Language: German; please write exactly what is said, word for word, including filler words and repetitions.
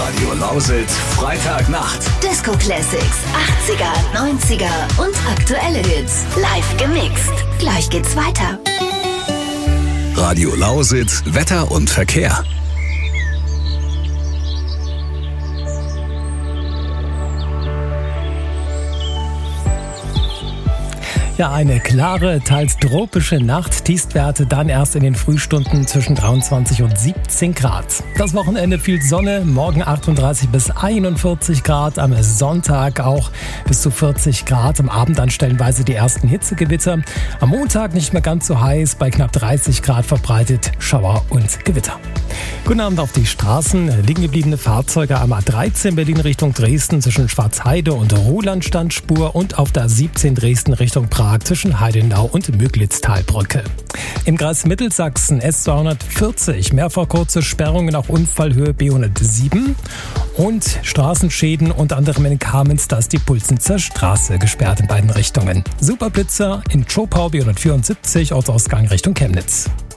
Radio Lausitz, Freitagnacht. Disco Classics, achtziger, neunziger und aktuelle Hits. Live gemixt. Gleich geht's weiter. Radio Lausitz, Wetter und Verkehr. Ja, eine klare, teils tropische Nacht. Tiefstwerte dann erst in den Frühstunden zwischen dreiundzwanzig und siebzehn Grad. Das Wochenende viel Sonne, morgen achtunddreißig bis einundvierzig Grad, am Sonntag auch bis zu vierzig Grad. Am Abend dann stellenweise die ersten Hitzegewitter. Am Montag nicht mehr ganz so heiß, bei knapp dreißig Grad verbreitet Schauer und Gewitter. Guten Abend auf die Straßen. Liegen gebliebene Fahrzeuge am A dreizehn Berlin Richtung Dresden zwischen Schwarzheide und Ruhland Standspur und auf der A siebzehn Dresden Richtung Prag zwischen Heidenau und Müglitztalbrücke. Im Kreis Mittelsachsen S zweihundertvierzig mehrfach kurze Sperrungen auf Unfallhöhe B hundertsieben und Straßenschäden unter anderem in Kamenz, da ist die Pulsenzer Straße gesperrt in beiden Richtungen. Superblitzer in Zschopau B hundertvierundsiebzig, Ortsausgang Richtung Chemnitz.